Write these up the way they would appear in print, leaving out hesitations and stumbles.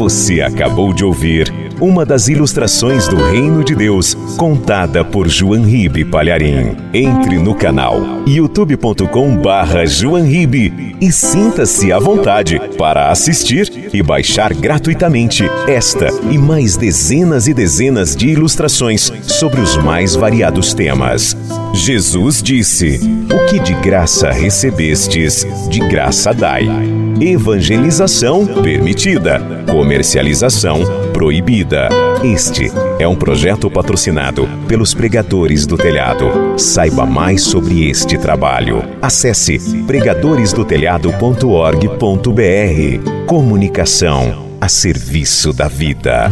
Você acabou de ouvir uma das ilustrações do Reino de Deus, contada por João Ribe Palharim. Entre no canal youtube.com/João Ribe e sinta-se à vontade para assistir e baixar gratuitamente esta e mais dezenas e dezenas de ilustrações sobre os mais variados temas. Jesus disse: "O que de graça recebestes, de graça dai." Evangelização permitida, comercialização proibida. Este é um projeto patrocinado pelos Pregadores do Telhado. Saiba mais sobre este trabalho. Acesse pregadoresdotelhado.org.br. Comunicação a serviço da vida.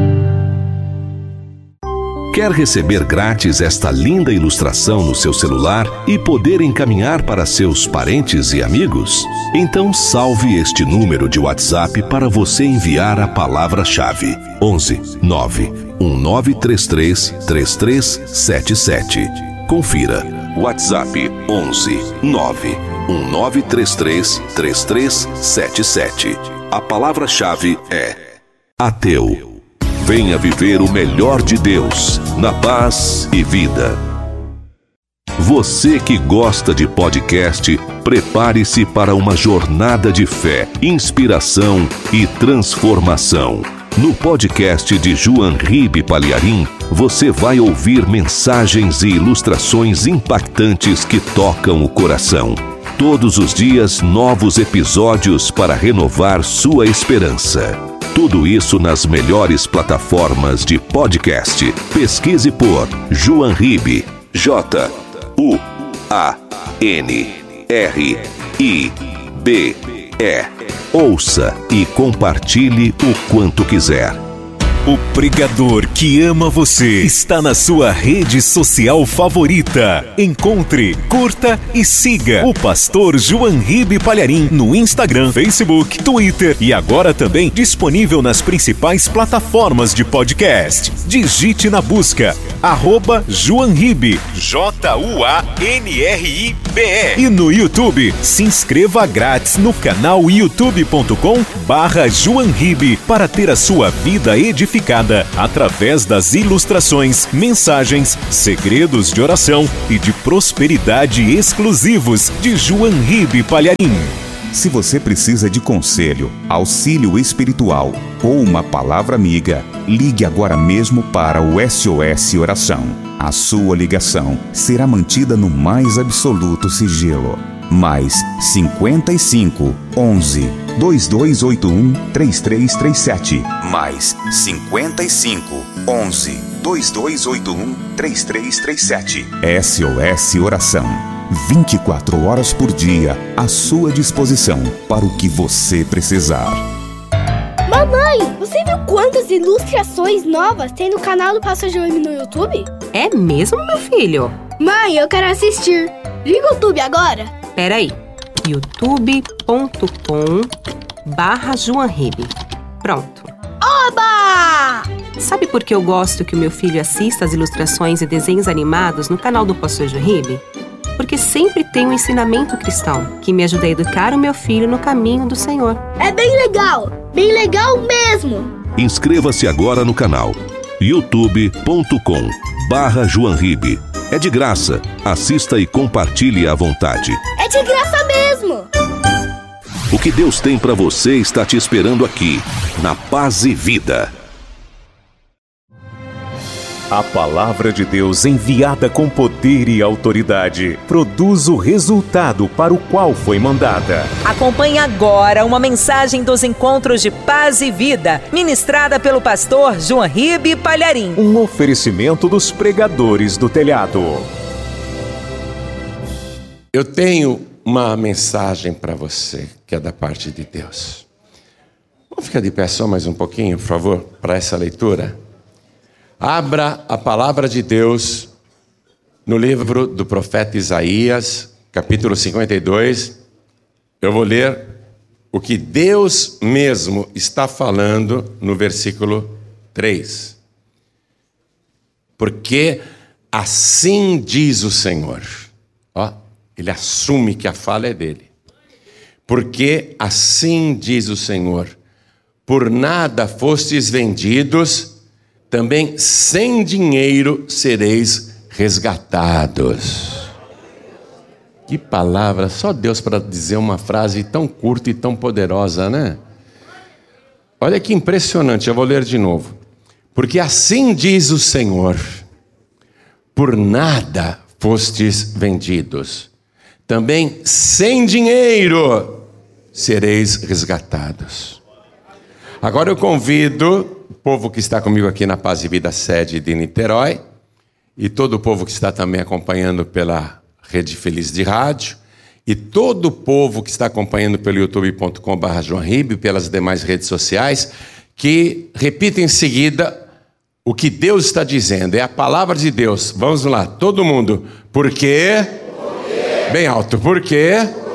Quer receber grátis esta linda ilustração no seu celular e poder encaminhar para seus parentes e amigos? Então salve este número de WhatsApp para você enviar a palavra-chave: 11 9 1933 3377. Confira. WhatsApp 11 9 1933 3377. A palavra-chave é ateu. Venha viver o melhor de Deus, na paz e vida. Você que gosta de podcast, prepare-se para uma jornada de fé, inspiração e transformação. No podcast de João Ribe Palharim, você vai ouvir mensagens e ilustrações impactantes que tocam o coração. Todos os dias, novos episódios para renovar sua esperança. Tudo isso nas melhores plataformas de podcast. Pesquise por João Ribe, JUANRIBE. Ouça e compartilhe o quanto quiser. O pregador que ama você está na sua rede social favorita. Encontre, curta e siga o pastor João Ribe Palharim no Instagram, Facebook, Twitter e agora também disponível nas principais plataformas de podcast. Digite na busca @João Ribe, JUANRIBE. E no YouTube, se inscreva grátis no canal youtube.com/João Ribe para ter a sua vida edificada através das ilustrações, mensagens, segredos de oração e de prosperidade exclusivos de João Ribe Palharim. Se você precisa de conselho, auxílio espiritual ou uma palavra amiga, ligue agora mesmo para o SOS Oração. A sua ligação será mantida no mais absoluto sigilo. Mais 55 11 2281 3337. Mais 55 11 2281 3337. SOS Oração. 24 horas por dia à sua disposição para o que você precisar. Mamãe, você viu quantas ilustrações novas tem no canal do Pastor João no YouTube? É mesmo, meu filho? Mãe, eu quero assistir. Liga o YouTube agora. Peraí. youtube.com/João Ribe. Pronto. Oba! Sabe por que eu gosto que o meu filho assista as ilustrações e desenhos animados no canal do Pastor João Ribe? Porque sempre tem um ensinamento cristão que me ajuda a educar o meu filho no caminho do Senhor. É bem legal mesmo. Inscreva-se agora no canal youtube.com/João Ribe. É de graça. Assista e compartilhe à vontade. É de graça mesmo. O que Deus tem para você está te esperando aqui, na Paz e Vida. A palavra de Deus enviada com poder e autoridade produz o resultado para o qual foi mandada. Acompanhe agora uma mensagem dos encontros de Paz e Vida, ministrada pelo pastor João Ribe Palharim. Um oferecimento dos Pregadores do Telhado. Eu tenho uma mensagem para você, que é da parte de Deus. Vamos ficar de pé só mais um pouquinho, por favor, para essa leitura. Abra a palavra de Deus no livro do profeta Isaías, capítulo 52. Eu vou ler o que Deus mesmo está falando no versículo 3. Porque assim diz o Senhor. Ó, ele assume que a fala é dele. Porque assim diz o Senhor: por nada fostes vendidos, também sem dinheiro sereis resgatados. Que palavra, só Deus para dizer uma frase tão curta e tão poderosa, né? Olha que impressionante, eu vou ler de novo. Porque assim diz o Senhor: por nada fostes vendidos, também sem dinheiro sereis resgatados. Agora eu convido o povo que está comigo aqui na Paz e Vida sede de Niterói, e todo o povo que está também acompanhando pela Rede Feliz de Rádio, e todo o povo que está acompanhando pelo youtube.com/joanribe, pelas demais redes sociais, que repita em seguida o que Deus está dizendo. É a palavra de Deus. Vamos lá, todo mundo. Porque, bem alto, porque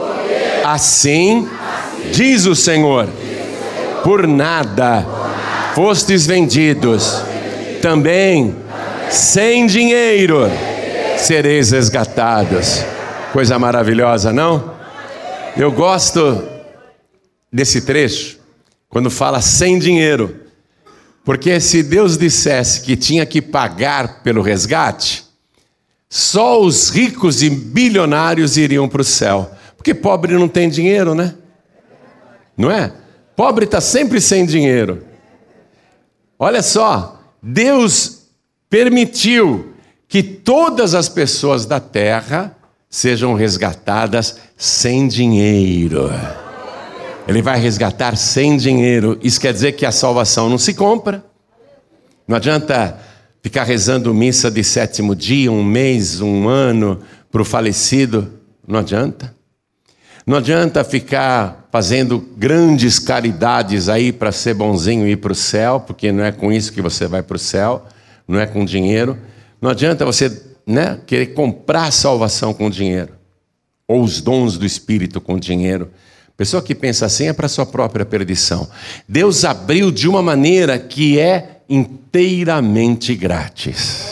assim diz o Senhor: por nada fostes vendidos, também sem dinheiro sereis resgatados. Coisa maravilhosa, não? Eu gosto desse trecho, quando fala sem dinheiro, porque se Deus dissesse que tinha que pagar pelo resgate, só os ricos e bilionários iriam para o céu, porque pobre não tem dinheiro, né? Não é? Pobre está sempre sem dinheiro. Olha só, Deus permitiu que todas as pessoas da terra sejam resgatadas sem dinheiro. Ele vai resgatar sem dinheiro. Isso quer dizer que a salvação não se compra. Não adianta ficar rezando missa de 7º dia, um mês, um ano para o falecido. Não adianta. Não adianta ficar fazendo grandes caridades aí para ser bonzinho e ir para o céu, porque não é com isso que você vai para o céu, não é com dinheiro. Não adianta você, querer comprar a salvação com dinheiro, ou os dons do Espírito com dinheiro. Pessoa que pensa assim é para sua própria perdição. Deus abriu de uma maneira que é inteiramente grátis.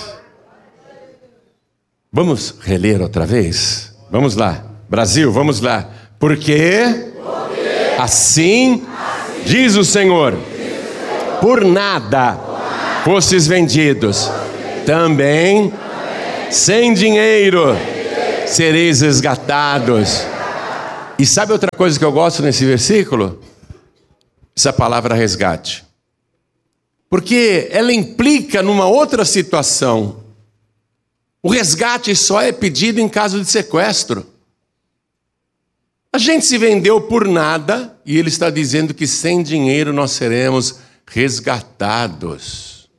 Vamos reler outra vez? Vamos lá, Brasil, vamos lá. Porque assim diz o Senhor: por nada fostes vendidos, também sem dinheiro sereis resgatados. E sabe outra coisa que eu gosto nesse versículo? Essa palavra resgate. Porque ela implica numa outra situação. O resgate só é pedido em caso de sequestro. A gente se vendeu por nada e ele está dizendo que sem dinheiro nós seremos resgatados.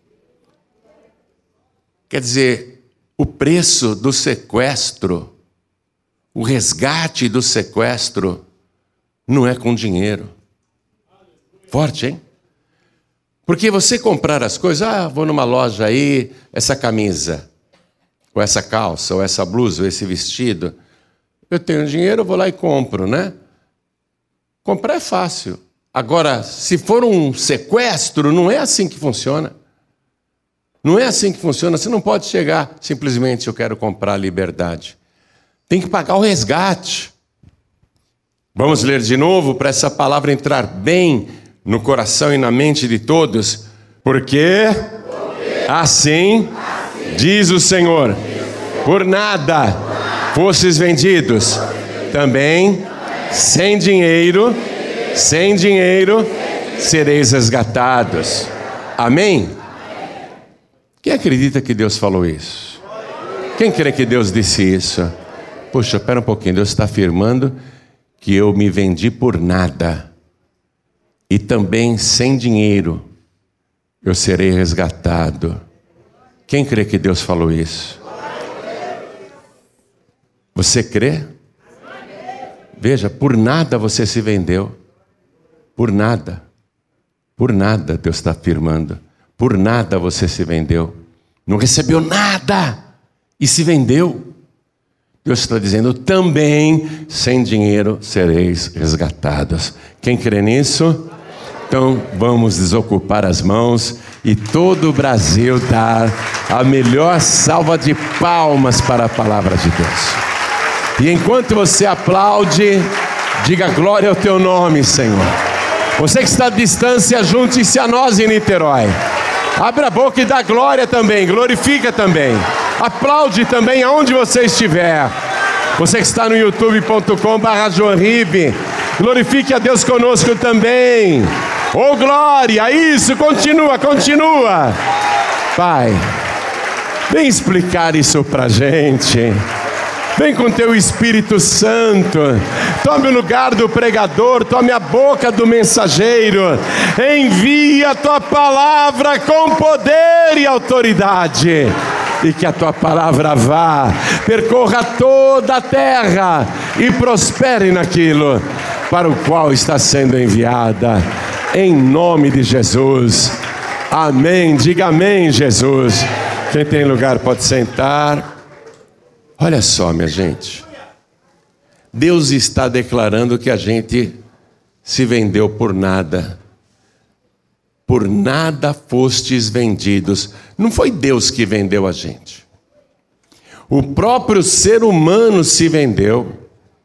Quer dizer, o preço do sequestro, o resgate do sequestro, não é com dinheiro. Forte, hein? Porque você comprar as coisas, vou numa loja aí, essa camisa, ou essa calça, ou essa blusa, ou esse vestido, eu tenho dinheiro, eu vou lá e compro, né? Comprar é fácil. Agora, se for um sequestro, não é assim que funciona. Não é assim que funciona. Você não pode chegar simplesmente, eu quero comprar liberdade. Tem que pagar o resgate. Vamos ler de novo para essa palavra entrar bem no coração e na mente de todos. Porque assim diz o Senhor: por nada fostes vendidos, também sem dinheiro sereis resgatados. Amém? Quem acredita que Deus falou isso? Quem crê que Deus disse isso? Poxa, espera um pouquinho, Deus está afirmando que eu me vendi por nada e também sem dinheiro eu serei resgatado. Quem crê que Deus falou isso? Você crê? Veja, por nada você se vendeu. Por nada. Por nada, Deus está afirmando. Por nada você se vendeu. Não recebeu nada e se vendeu. Deus está dizendo, também sem dinheiro sereis resgatados. Quem crê nisso? Então vamos desocupar as mãos e todo o Brasil dar a melhor salva de palmas para a palavra de Deus. E enquanto você aplaude, diga glória ao teu nome, Senhor. Você que está à distância, junte-se a nós em Niterói. Abre a boca e dá glória também, glorifica também. Aplaude também aonde você estiver. Você que está no youtube.com/JoãoRibe, glorifique a Deus conosco também. Oh glória, isso, continua. Pai, vem explicar isso pra gente. Vem com teu Espírito Santo. Tome o lugar do pregador, tome a boca do mensageiro. Envia a tua palavra com poder e autoridade. E que a tua palavra vá, percorra toda a terra e prospere naquilo para o qual está sendo enviada. Em nome de Jesus. Amém. Diga amém, Jesus. Quem tem lugar pode sentar. Olha só, minha gente. Deus está declarando que a gente se vendeu por nada. Por nada fostes vendidos. Não foi Deus que vendeu a gente. O próprio ser humano se vendeu.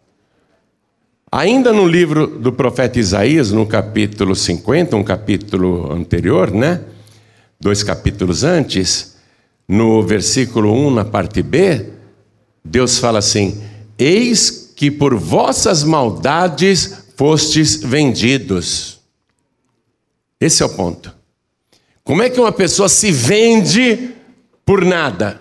Ainda no livro do profeta Isaías, no capítulo 50, um capítulo anterior, né? 2 capítulos antes, no versículo 1, na parte B, Deus fala assim: eis que por vossas maldades fostes vendidos. Esse é o ponto. Como é que uma pessoa se vende por nada?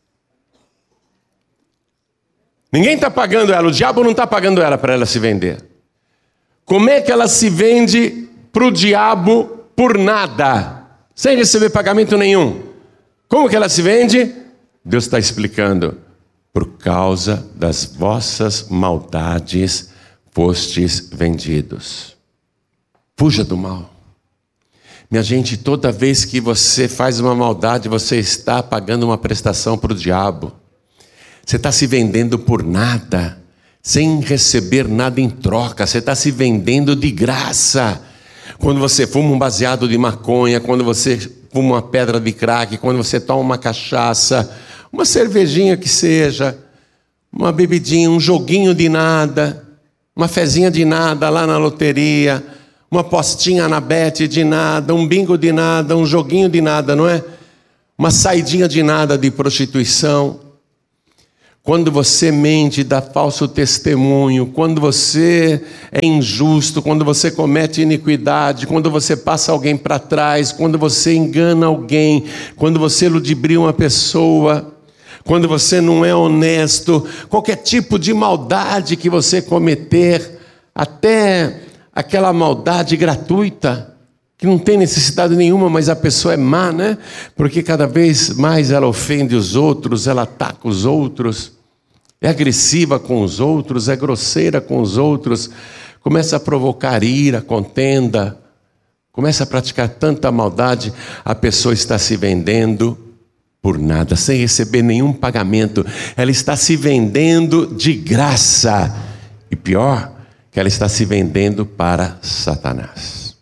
Ninguém está pagando ela, o diabo não está pagando ela para ela se vender. Como é que ela se vende para o diabo por nada, sem receber pagamento nenhum? Como que ela se vende? Deus está explicando. Por causa das vossas maldades fostes vendidos. Fuja do mal. Minha gente, toda vez que você faz uma maldade, você está pagando uma prestação para o diabo. Você está se vendendo por nada, sem receber nada em troca. Você está se vendendo de graça. Quando você fuma um baseado de maconha, quando você fuma uma pedra de crack, quando você toma uma cachaça, uma cervejinha que seja, uma bebidinha, um joguinho de nada, uma fezinha de nada lá na loteria, uma postinha na bet de nada, um bingo de nada, um joguinho de nada, não é? Uma saidinha de nada de prostituição. Quando você mente, dá falso testemunho, quando você é injusto, quando você comete iniquidade, quando você passa alguém para trás, quando você engana alguém, quando você ludibria uma pessoa, quando você não é honesto, qualquer tipo de maldade que você cometer, até aquela maldade gratuita, que não tem necessidade nenhuma, mas a pessoa é má, né? Porque cada vez mais ela ofende os outros, ela ataca os outros, é agressiva com os outros, é grosseira com os outros, começa a provocar ira, contenda, começa a praticar tanta maldade, a pessoa está se vendendo por nada, sem receber nenhum pagamento. Ela está se vendendo de graça. E pior, que ela está se vendendo para Satanás.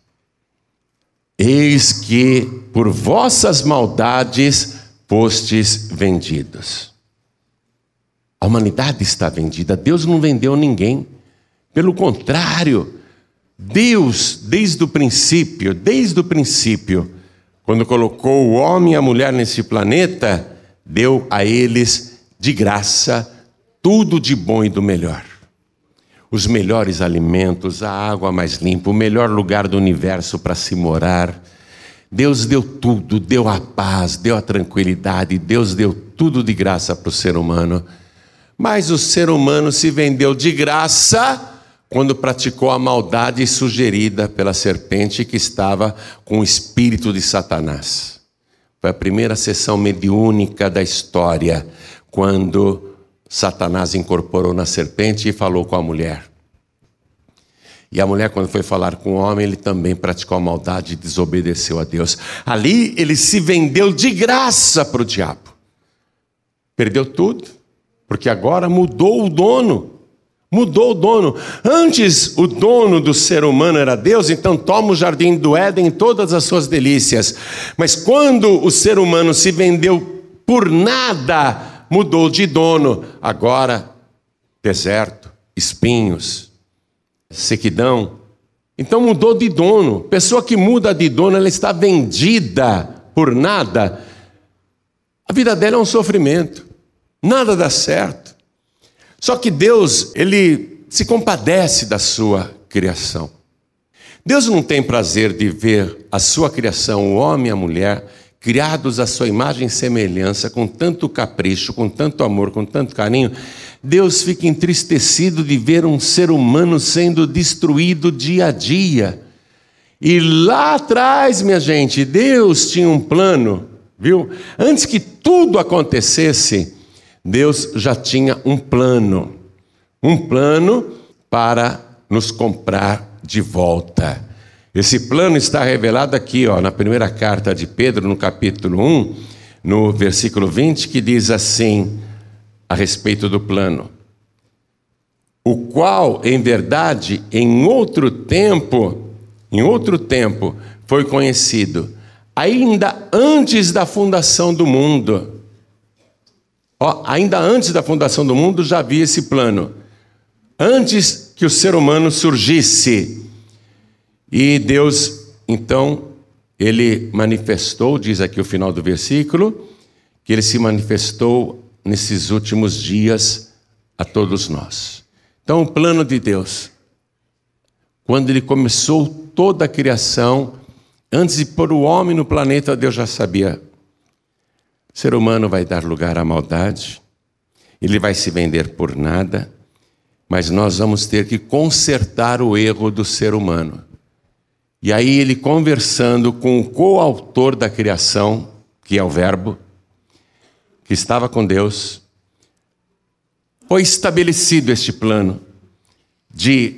Eis que por vossas maldades fostes vendidos. A humanidade está vendida. Deus não vendeu ninguém. Pelo contrário, Deus, desde o princípio, quando colocou o homem e a mulher nesse planeta, deu a eles de graça tudo de bom e do melhor. Os melhores alimentos, a água mais limpa, o melhor lugar do universo para se morar. Deus deu tudo, deu a paz, deu a tranquilidade, Deus deu tudo de graça para o ser humano. Mas o ser humano se vendeu de graça quando praticou a maldade sugerida pela serpente que estava com o espírito de Satanás. Foi a primeira sessão mediúnica da história, quando Satanás incorporou na serpente e falou com a mulher. E a mulher, quando foi falar com o homem, ele também praticou a maldade e desobedeceu a Deus. Ali ele se vendeu de graça para o diabo. Perdeu tudo, porque agora mudou o dono. Mudou o dono. Antes o dono do ser humano era Deus, então toma o jardim do Éden, todas as suas delícias. Mas quando o ser humano se vendeu por nada, mudou de dono. Agora, deserto, espinhos, sequidão Então mudou de dono. Pessoa que muda de dono, ela está vendida por nada. A vida dela é um sofrimento. Nada dá certo. Só que Deus, Ele se compadece da sua criação. Deus não tem prazer de ver a sua criação, o homem e a mulher, criados à sua imagem e semelhança, com tanto capricho, com tanto amor, com tanto carinho. Deus fica entristecido de ver um ser humano sendo destruído dia a dia. E lá atrás, minha gente, Deus tinha um plano, viu? Antes que tudo acontecesse, Deus já tinha um plano para nos comprar de volta. Esse plano está revelado aqui, na primeira carta de Pedro, no capítulo 1, no versículo 20, que diz assim, a respeito do plano: o qual, em verdade, em outro tempo, foi conhecido, ainda antes da fundação do mundo. Ainda antes da fundação do mundo já havia esse plano. Antes que o ser humano surgisse. E Deus, então, Ele manifestou, diz aqui o final do versículo, que Ele se manifestou nesses últimos dias a todos nós. Então, o plano de Deus, quando Ele começou toda a criação, antes de pôr o homem no planeta, Deus já sabia. O ser humano vai dar lugar à maldade, ele vai se vender por nada, mas nós vamos ter que consertar o erro do ser humano. E aí ele, conversando com o coautor da criação, que é o Verbo, que estava com Deus, foi estabelecido este plano de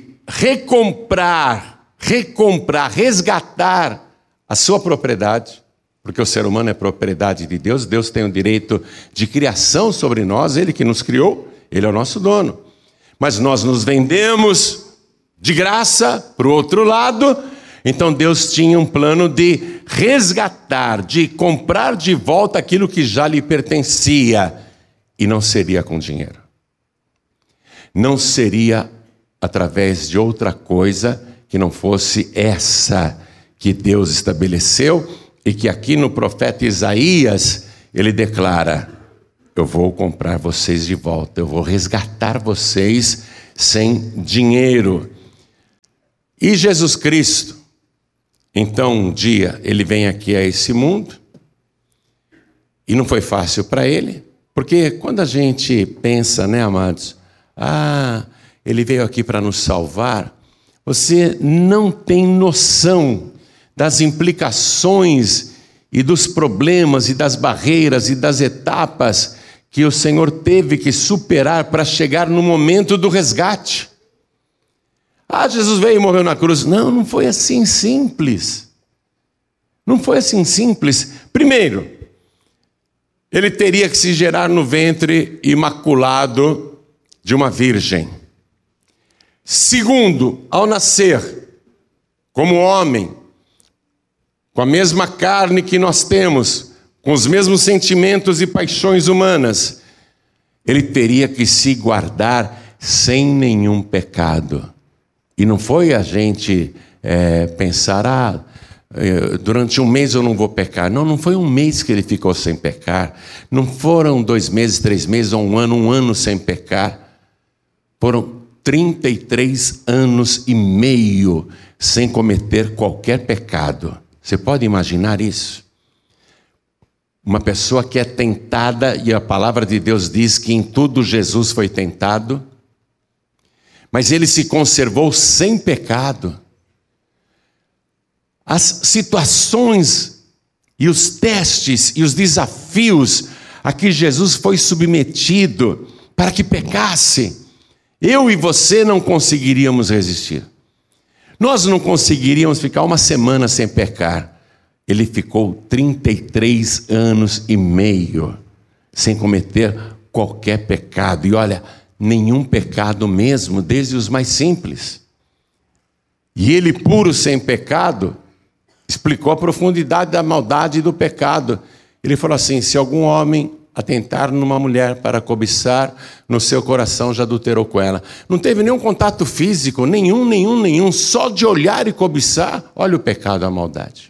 resgatar a sua propriedade, porque o ser humano é propriedade de Deus, Deus tem o direito de criação sobre nós, Ele que nos criou, Ele é o nosso dono. Mas nós nos vendemos de graça para o outro lado. Então Deus tinha um plano de resgatar, de comprar de volta aquilo que já lhe pertencia. E não seria com dinheiro. Não seria através de outra coisa que não fosse essa que Deus estabeleceu e que aqui no profeta Isaías ele declara: eu vou comprar vocês de volta, eu vou resgatar vocês sem dinheiro. E Jesus Cristo, então um dia ele vem aqui a esse mundo, e não foi fácil para ele, porque quando a gente pensa, né, amados, ele veio aqui para nos salvar, você não tem noção das implicações e dos problemas e das barreiras e das etapas que o Senhor teve que superar para chegar no momento do resgate. Jesus veio e morreu na cruz. Não foi assim simples. Não foi assim simples. Primeiro, ele teria que se gerar no ventre imaculado de uma virgem. Segundo, ao nascer, como homem, com a mesma carne que nós temos, com os mesmos sentimentos e paixões humanas, ele teria que se guardar sem nenhum pecado. E não foi a gente pensar, durante um mês eu não vou pecar. Não foi um mês que ele ficou sem pecar. Não foram 2 meses, 3 meses ou um ano sem pecar. Foram 33 anos e meio sem cometer qualquer pecado. Você pode imaginar isso? Uma pessoa que é tentada, e a palavra de Deus diz que em tudo Jesus foi tentado, mas ele se conservou sem pecado. As situações e os testes e os desafios a que Jesus foi submetido para que pecasse, eu e você não conseguiríamos resistir. Nós não conseguiríamos ficar 1 semana sem pecar. Ele ficou 33 anos e meio sem cometer qualquer pecado. E olha, nenhum pecado mesmo, desde os mais simples. E ele, puro sem pecado, explicou a profundidade da maldade e do pecado. Ele falou assim: se algum homem atentar numa mulher, para cobiçar, no seu coração já adulterou com ela. Não teve nenhum contato físico, nenhum, só de olhar e cobiçar, olha o pecado, a maldade.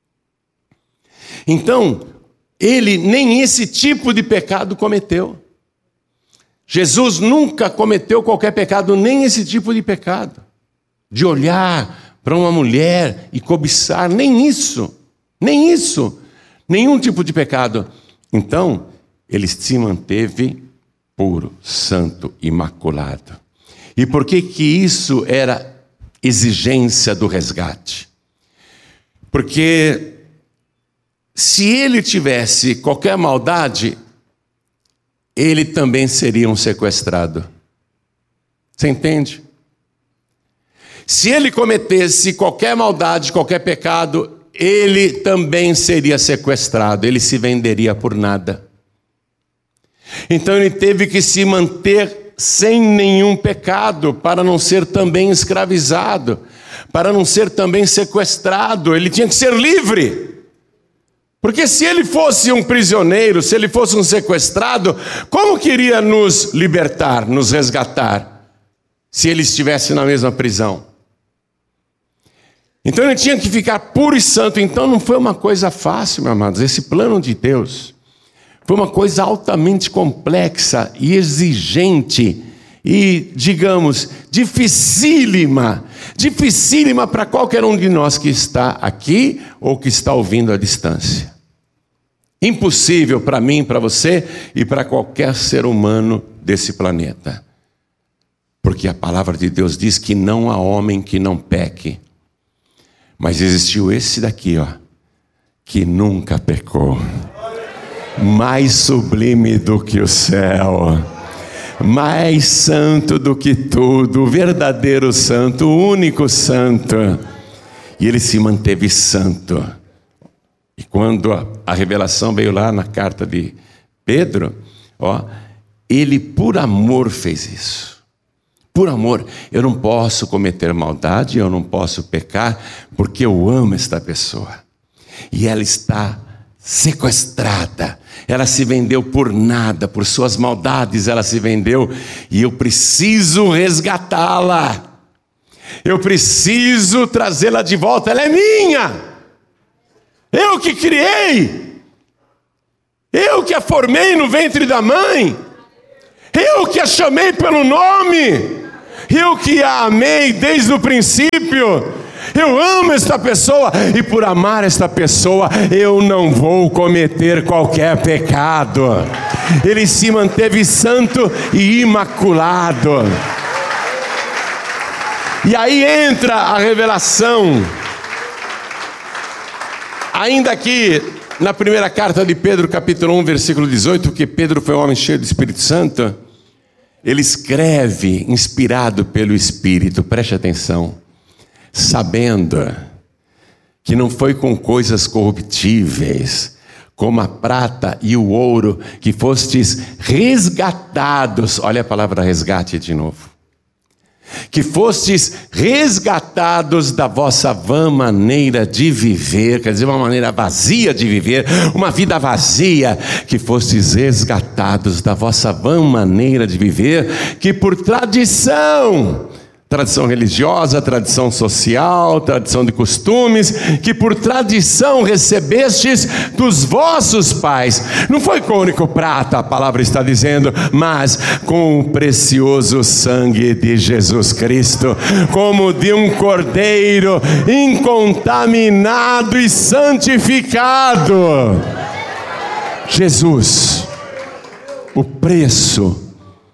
Então, ele nem esse tipo de pecado cometeu. Jesus nunca cometeu qualquer pecado, nem esse tipo de pecado. De olhar para uma mulher e cobiçar, nem isso, nenhum tipo de pecado. Então, ele se manteve puro, santo, imaculado. E por que isso era exigência do resgate? Porque se ele tivesse qualquer maldade, ele também seria um sequestrado. Você entende? Se ele cometesse qualquer maldade, qualquer pecado, ele também seria sequestrado, ele se venderia por nada. Então ele teve que se manter sem nenhum pecado, para não ser também escravizado, para não ser também sequestrado, ele tinha que ser livre. Porque se ele fosse um prisioneiro, se ele fosse um sequestrado, como queria nos libertar, nos resgatar, se ele estivesse na mesma prisão? Então ele tinha que ficar puro e santo. Então não foi uma coisa fácil, meus amados. Esse plano de Deus foi uma coisa altamente complexa e exigente e, digamos, dificílima para qualquer um de nós que está aqui ou que está ouvindo à distância. Impossível para mim, para você e para qualquer ser humano desse planeta. Porque a palavra de Deus diz que não há homem que não peque. Mas existiu esse daqui, que nunca pecou. Mais sublime do que o céu, mais santo do que tudo, o verdadeiro santo, o único santo. E ele se manteve santo. E quando a revelação veio lá na carta de Pedro, ele por amor fez isso. Por amor, eu não posso cometer maldade, eu não posso pecar, porque eu amo esta pessoa. E ela está sequestrada, ela se vendeu por nada, por suas maldades ela se vendeu, e eu preciso resgatá-la, eu preciso trazê-la de volta, ela é minha, eu que criei, eu que a formei no ventre da mãe, eu que a chamei pelo nome, eu que a amei desde o princípio. Eu amo esta pessoa e por amar esta pessoa eu não vou cometer qualquer pecado. Ele se manteve santo e imaculado. E aí entra a revelação. Ainda aqui na primeira carta de Pedro, capítulo 1, versículo 18, que Pedro foi um homem cheio do Espírito Santo, ele escreve, inspirado pelo Espírito, preste atenção, sabendo que não foi com coisas corruptíveis, como a prata e o ouro, que fostes resgatados, olha a palavra resgate de novo, que fostes resgatados da vossa vã maneira de viver, quer dizer, uma maneira vazia de viver, uma vida vazia, que fostes resgatados da vossa vã maneira de viver, que por tradição religiosa, tradição social, tradição de costumes, que por tradição recebestes dos vossos pais. Não foi com único prata, a palavra está dizendo, mas com o precioso sangue de Jesus Cristo, como de um cordeiro incontaminado e santificado. Jesus, o preço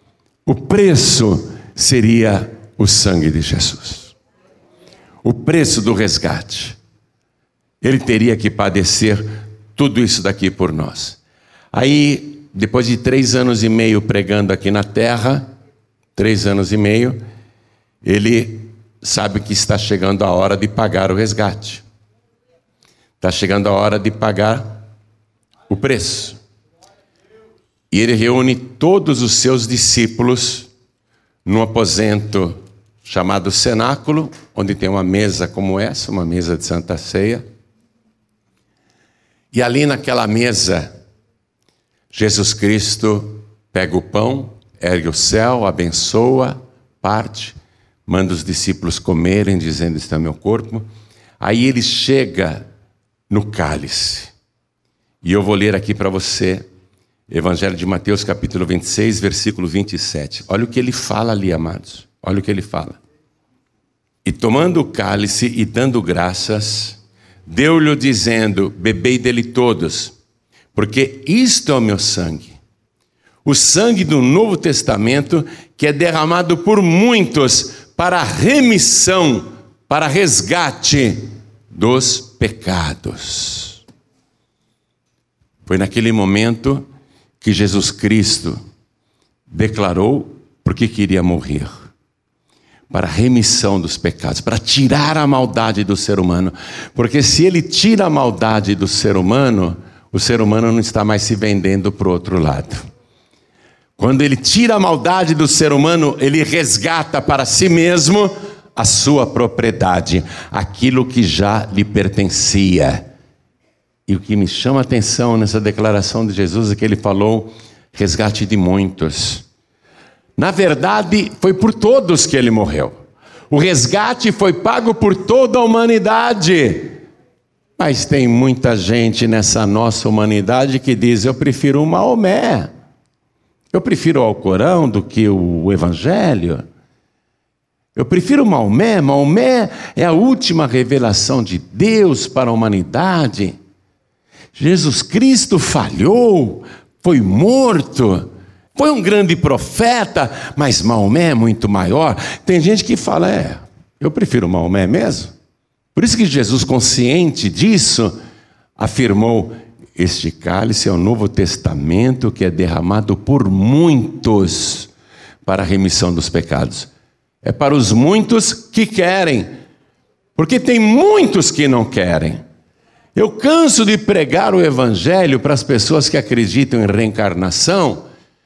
seria o sangue de Jesus. O preço do resgate. Ele teria que padecer tudo isso daqui por nós. Aí, depois de 3 anos e meio pregando aqui na terra, 3 anos e meio, ele sabe que está chegando a hora de pagar o resgate. Está chegando a hora de pagar o preço. E ele reúne todos os seus discípulos num aposento chamado cenáculo, onde tem uma mesa como essa, uma mesa de Santa Ceia. E ali naquela mesa Jesus Cristo pega o pão, ergue o céu, abençoa, parte, manda os discípulos comerem, dizendo: "Este é meu corpo". Aí ele chega no cálice. E eu vou ler aqui para você, Evangelho de Mateus, capítulo 26, versículo 27. Olha o que ele fala ali, amados. Olha o que ele fala. E tomando o cálice e dando graças, deu-lhe dizendo: "Bebei dele todos, porque isto é o meu sangue, o sangue do Novo Testamento, que é derramado por muitos para remissão, para resgate dos pecados". Foi naquele momento que Jesus Cristo declarou porque queria morrer, para a remissão dos pecados, para tirar a maldade do ser humano. Porque se ele tira a maldade do ser humano, o ser humano não está mais se vendendo para o outro lado. Quando ele tira a maldade do ser humano, ele resgata para si mesmo a sua propriedade, aquilo que já lhe pertencia. E o que me chama a atenção nessa declaração de Jesus é que ele falou resgate de muitos. Na verdade, foi por todos que ele morreu. O resgate foi pago por toda a humanidade. Mas tem muita gente nessa nossa humanidade que diz: eu prefiro o Maomé. Eu prefiro o Alcorão do que o Evangelho. Eu prefiro Maomé. Maomé é a última revelação de Deus para a humanidade. Jesus Cristo falhou, foi morto, foi um grande profeta, mas Maomé é muito maior. Tem gente que fala: eu prefiro Maomé mesmo. Por isso que Jesus, consciente disso, afirmou: este cálice é o Novo Testamento que é derramado por muitos para a remissão dos pecados. É para os muitos que querem, porque tem muitos que não querem. Eu canso de pregar o Evangelho para as pessoas que acreditam em reencarnação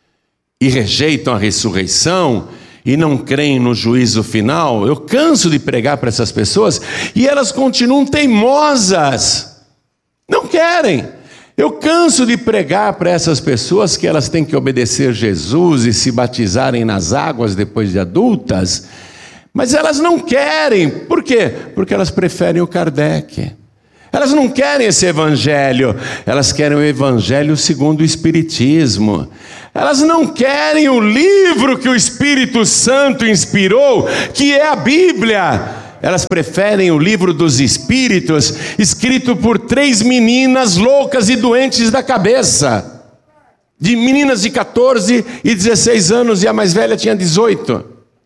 e rejeitam a ressurreição e não creem no juízo final. Eu canso de pregar para essas pessoas e elas continuam teimosas, não querem. Eu canso de pregar para essas pessoas que elas têm que obedecer Jesus e se batizarem nas águas depois de adultas, mas elas não querem. Por quê? Porque elas preferem o Kardec. Elas não querem esse evangelho, elas querem o evangelho segundo o Espiritismo. Elas não querem o livro que o Espírito Santo inspirou, que é a Bíblia. Elas preferem o livro dos Espíritos, escrito por 3 meninas loucas e doentes da cabeça. De meninas de 14 e 16 anos, e a mais velha tinha 18.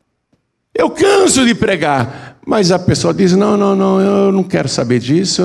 Eu canso de pregar. Mas a pessoa diz: não, eu não quero saber disso,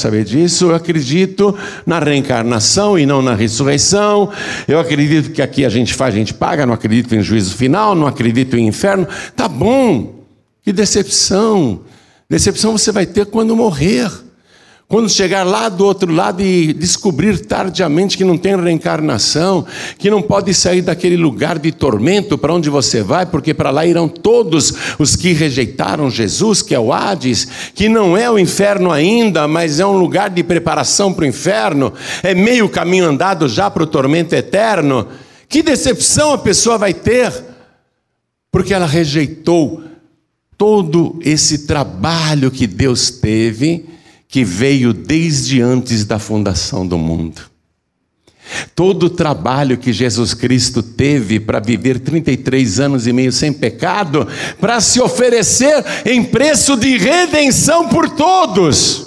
eu acredito na reencarnação e não na ressurreição, eu acredito que aqui a gente paga, não acredito em juízo final, não acredito em inferno. Tá bom, que decepção você vai ter quando morrer. Quando chegar lá do outro lado e descobrir tardiamente que não tem reencarnação, que não pode sair daquele lugar de tormento para onde você vai, porque para lá irão todos os que rejeitaram Jesus, que é o Hades, que não é o inferno ainda, mas é um lugar de preparação para o inferno, é meio caminho andado já para o tormento eterno. Que decepção a pessoa vai ter, porque ela rejeitou todo esse trabalho que Deus teve, que veio desde antes da fundação do mundo. Todo o trabalho que Jesus Cristo teve para viver 33 anos e meio sem pecado, para se oferecer em preço de redenção por todos.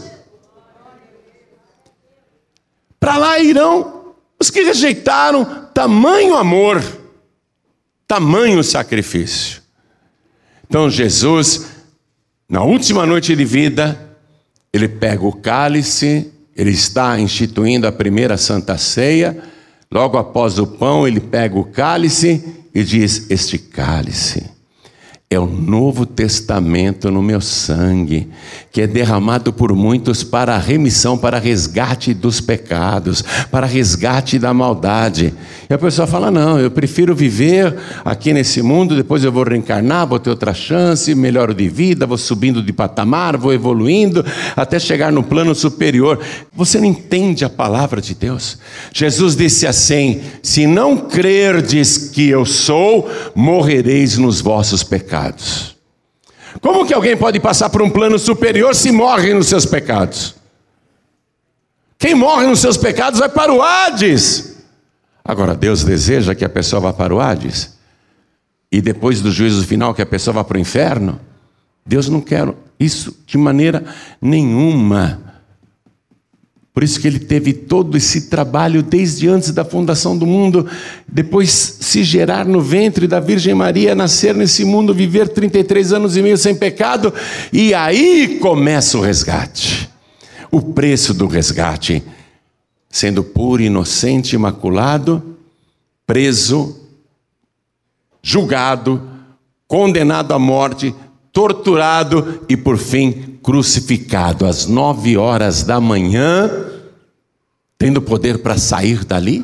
Para lá irão os que rejeitaram tamanho amor, tamanho sacrifício. Então Jesus, na última noite de vida, ele pega o cálice, ele está instituindo a primeira Santa Ceia. Logo após o pão, ele pega o cálice e diz: este cálice é o Novo Testamento no meu sangue, que é derramado por muitos para a remissão, para resgate dos pecados, para resgate da maldade. E a pessoa fala, não, eu prefiro viver aqui nesse mundo, depois eu vou reencarnar, vou ter outra chance, melhoro de vida, vou subindo de patamar, vou evoluindo, até chegar no plano superior. Você não entende a palavra de Deus? Jesus disse assim, se não crerdes que eu sou, morrereis nos vossos pecados. Como que alguém pode passar por um plano superior se morre nos seus pecados? Quem morre nos seus pecados vai para o Hades. Agora, Deus deseja que a pessoa vá para o Hades? E depois do juízo final que a pessoa vá para o inferno? Deus não quer isso de maneira nenhuma. Por isso que ele teve todo esse trabalho desde antes da fundação do mundo, depois se gerar no ventre da Virgem Maria, nascer nesse mundo, viver 33 anos e meio sem pecado, e aí começa o resgate. O preço do resgate, sendo puro, inocente, imaculado, preso, julgado, condenado à morte, torturado e por fim crucificado às 9 horas da manhã, tendo poder para sair dali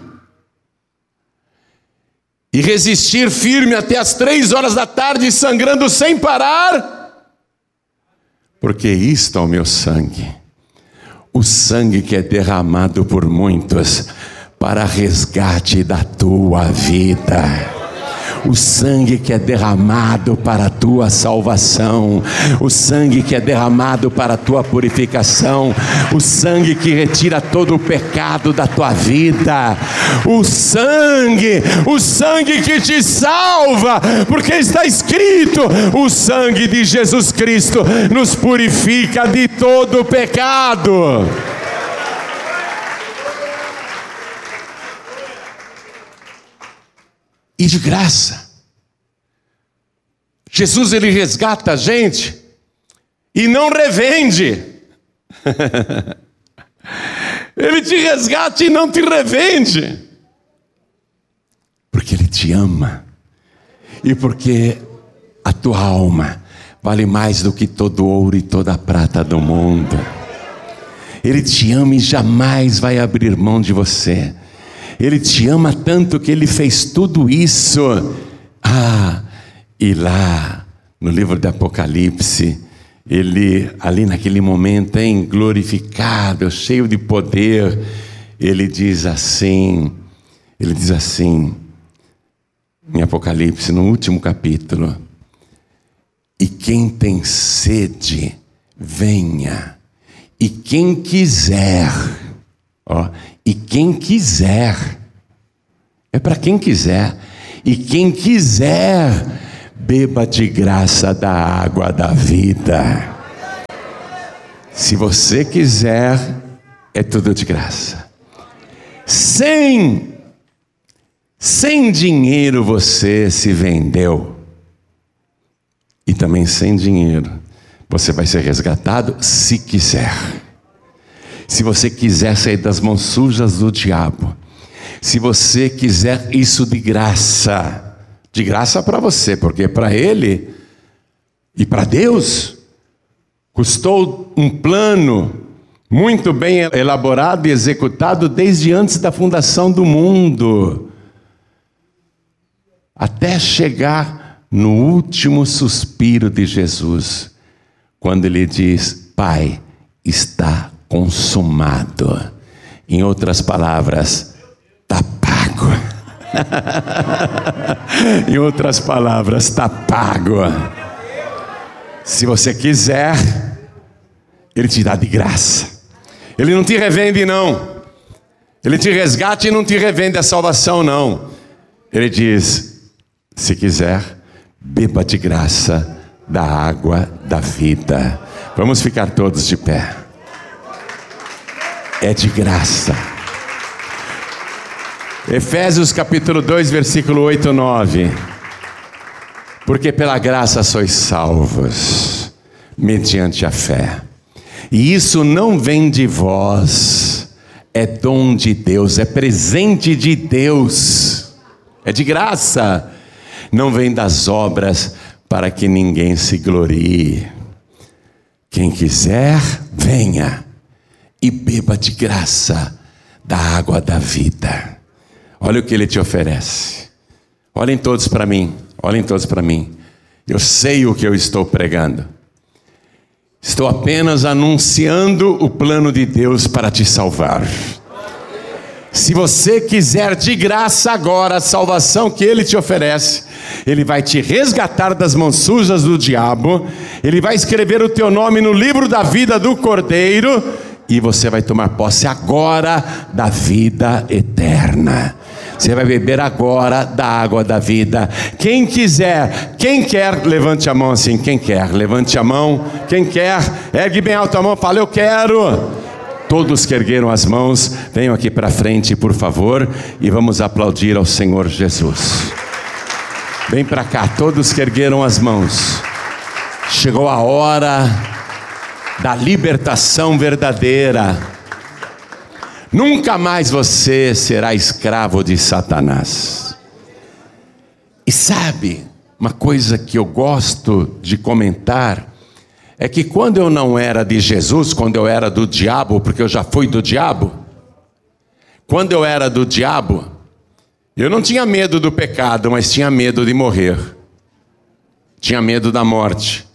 e resistir firme até as 3 horas da tarde, sangrando sem parar, porque isto é o meu sangue, o sangue que é derramado por muitos para resgate da tua vida. O sangue que é derramado para a tua salvação, o sangue que é derramado para a tua purificação, o sangue que retira todo o pecado da tua vida, o sangue que te salva, porque está escrito, o sangue de Jesus Cristo nos purifica de todo o pecado. E de graça. Jesus, ele resgata a gente e não revende. Ele te resgata e não te revende. Porque ele te ama. E porque a tua alma vale mais do que todo ouro e toda a prata do mundo. Ele te ama e jamais vai abrir mão de você. Ele te ama tanto que ele fez tudo isso. E lá no livro de Apocalipse, ele ali naquele momento glorificado, cheio de poder, ele diz assim, em Apocalipse, no último capítulo, e quem tem sede, venha, e quem quiser, e quem quiser, é para quem quiser, e quem quiser, beba de graça da água da vida. Se você quiser, é tudo de graça. Sem dinheiro você se vendeu, e também sem dinheiro você vai ser resgatado se quiser. Se você quiser sair das mãos sujas do diabo, se você quiser isso de graça para você, porque para ele e para Deus custou um plano muito bem elaborado e executado desde antes da fundação do mundo, até chegar no último suspiro de Jesus, quando ele diz: Pai, está consumado. Em outras palavras, está pago. Em outras palavras, está pago. Se você quiser, ele te dá de graça. Ele não te revende, não. Ele te resgata e não te revende a salvação, não. Ele diz: se quiser, beba de graça da água da vida. Vamos ficar todos de pé. É de graça. Efésios capítulo 2, versículo 8 e 9. Porque pela graça sois salvos, mediante a fé. E isso não vem de vós, é dom de Deus, é presente de Deus. É de graça. Não vem das obras, para que ninguém se glorie. Quem quiser, venha e beba de graça da água da vida. Olha o que ele te oferece. Olhem todos para mim, olhem todos para mim. Eu sei o que eu estou pregando. Estou apenas anunciando o plano de Deus para te salvar. Se você quiser de graça agora a salvação que Ele te oferece, Ele vai te resgatar das mãos sujas do diabo, Ele vai escrever o teu nome no livro da vida do Cordeiro, e você vai tomar posse agora da vida eterna. Você vai beber agora da água da vida. Quem quiser, quem quer, levante a mão assim. Quem quer, levante a mão. Quem quer, ergue bem alto a mão, fala: eu quero. Todos que ergueram as mãos, venham aqui para frente, por favor, e vamos aplaudir ao Senhor Jesus. Vem para cá, todos que ergueram as mãos. Chegou a hora da libertação verdadeira. Nunca mais você será escravo de Satanás. E sabe, uma coisa que eu gosto de comentar é que quando eu não era de Jesus, quando eu era do diabo, porque eu já fui do diabo, quando eu era do diabo, eu não tinha medo do pecado, mas tinha medo de morrer. Tinha medo da morte.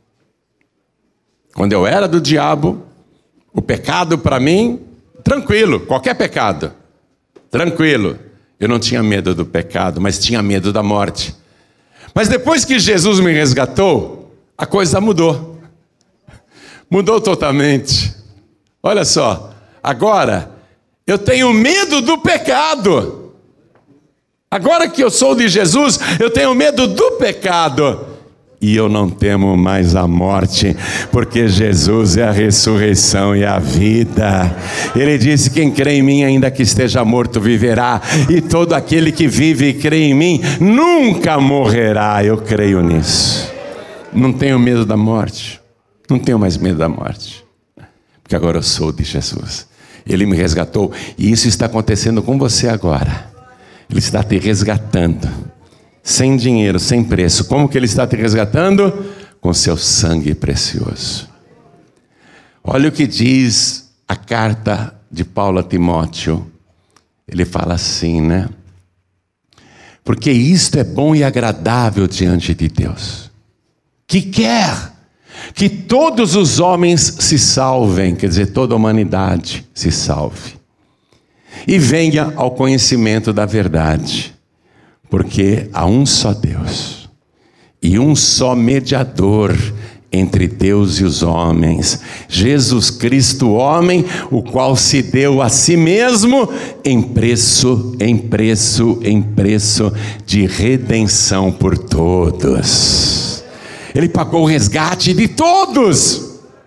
Quando eu era do diabo, o pecado para mim, tranquilo, qualquer pecado, tranquilo. Eu não tinha medo do pecado, mas tinha medo da morte. Mas depois que Jesus me resgatou, a coisa mudou. Mudou totalmente. Olha só, agora eu tenho medo do pecado. Agora que eu sou de Jesus, eu tenho medo do pecado. E eu não temo mais a morte, porque Jesus é a ressurreição e a vida. Ele disse: quem crê em mim, ainda que esteja morto, viverá. E todo aquele que vive e crê em mim, nunca morrerá. Eu creio nisso. Não tenho medo da morte. Não tenho mais medo da morte, porque agora eu sou de Jesus. Ele me resgatou, e isso está acontecendo com você agora. Ele está te resgatando, sem dinheiro, sem preço. Como que Ele está te resgatando? Com seu sangue precioso. Olha o que diz a carta de Paulo a Timóteo. Ele fala assim, né? Porque isto é bom e agradável diante de Deus, que quer que todos os homens se salvem, quer dizer, toda a humanidade se salve, e venha ao conhecimento da verdade, porque há um só Deus, e um só mediador entre Deus e os homens, Jesus Cristo, homem, o qual se deu a si mesmo em preço de redenção por todos. Ele pagou o resgate de todos.